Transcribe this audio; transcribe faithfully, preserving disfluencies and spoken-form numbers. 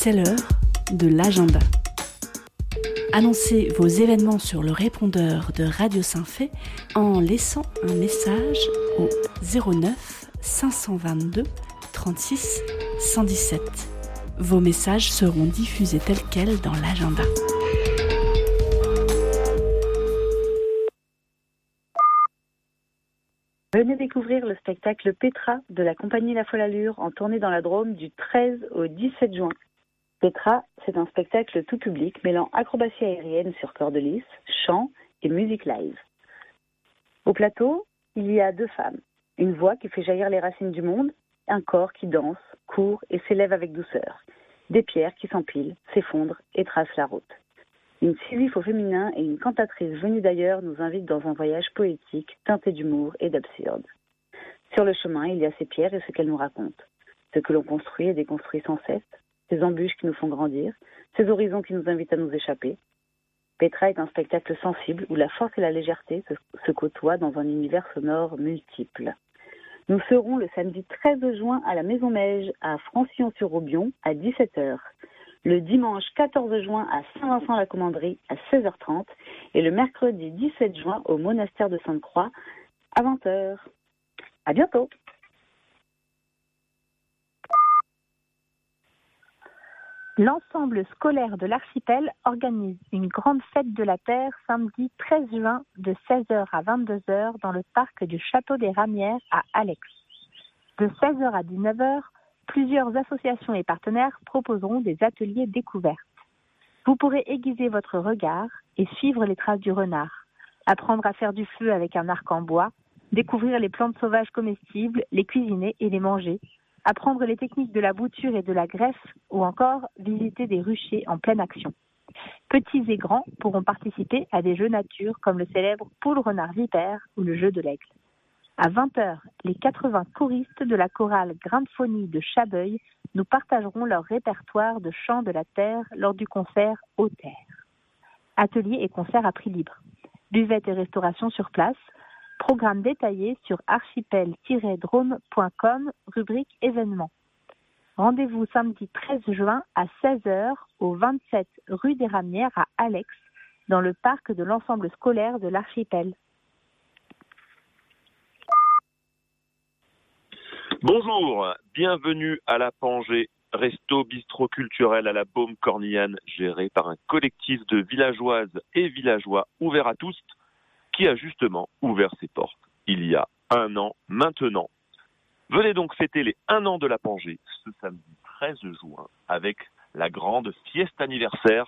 C'est l'heure de l'agenda. Annoncez vos événements sur le répondeur de Radio Saint-Fé en laissant un message au zéro neuf cinq cent vingt-deux trente-six cent dix-sept. Vos messages seront diffusés tels quels dans l'agenda. Venez découvrir le spectacle Petra de la compagnie La Folle Allure en tournée dans la Drôme du treize au dix-sept juin. Petra, c'est un spectacle tout public mêlant acrobatie aérienne sur corde lisse, chant et musique live. Au plateau, il y a deux femmes, une voix qui fait jaillir les racines du monde, un corps qui danse, court et s'élève avec douceur, des pierres qui s'empilent, s'effondrent et tracent la route. Une Sisyphe au féminin et une cantatrice venue d'ailleurs nous invitent dans un voyage poétique, teinté d'humour et d'absurde. Sur le chemin, il y a ces pierres et ce qu'elles nous racontent. Ce que l'on construit et déconstruit sans cesse, ces embûches qui nous font grandir, ces horizons qui nous invitent à nous échapper. Petra est un spectacle sensible où la force et la légèreté se, se côtoient dans un univers sonore multiple. Nous serons le samedi treize juin à la Maison Meige à Francillon-sur-Roubion à dix-sept heures. Le dimanche quatorze juin à Saint-Vincent-la-Commanderie à seize heures trente et le mercredi dix-sept juin au monastère de Sainte-Croix à vingt heures. À bientôt. L'ensemble scolaire de l'archipel organise une grande fête de la Terre samedi treize juin de seize heures à vingt-deux heures dans le parc du Château des Ramières à Alex. De seize heures à dix-neuf heures, plusieurs associations et partenaires proposeront des ateliers découvertes. Vous pourrez aiguiser votre regard et suivre les traces du renard, apprendre à faire du feu avec un arc en bois, découvrir les plantes sauvages comestibles, les cuisiner et les manger, apprendre les techniques de la bouture et de la greffe ou encore visiter des ruchers en pleine action. Petits et grands pourront participer à des jeux nature comme le célèbre poule renard vipère ou le jeu de l'aigle. À vingt heures, les quatre-vingts choristes de la chorale Grindephonie de Chabeuil nous partageront leur répertoire de chants de la terre lors du concert Aux Terres. Ateliers et concerts à prix libre. Buvette et restauration sur place. Programme détaillé sur archipel tiret drôme point com, rubrique événements. Rendez-vous samedi treize juin à seize heures au vingt-sept rue des Ramières à Alex, dans le parc de l'ensemble scolaire de l'archipel. Bonjour, bienvenue à la Pangée, resto bistrot culturel à la Baume Cornillane, géré par un collectif de villageoises et villageois ouverts à tous, qui a justement ouvert ses portes il y a un an maintenant. Venez donc fêter les un an de la Pangée ce samedi treize juin avec la grande fiesta anniversaire